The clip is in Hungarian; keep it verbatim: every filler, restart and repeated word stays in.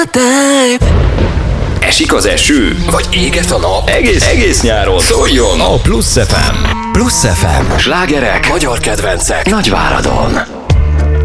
Esik az eső, vagy éget a nap, egész, egész nyáron szóljon a Plusz ef em. Plusz ef em. Slágerek, magyar kedvencek, Nagyváradon.